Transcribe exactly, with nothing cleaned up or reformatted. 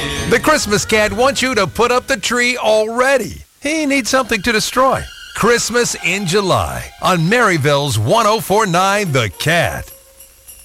The Christmas Cat wants you to put up the tree already. He needs something to destroy. Christmas in July on Maryville's one oh four point nine The Cat.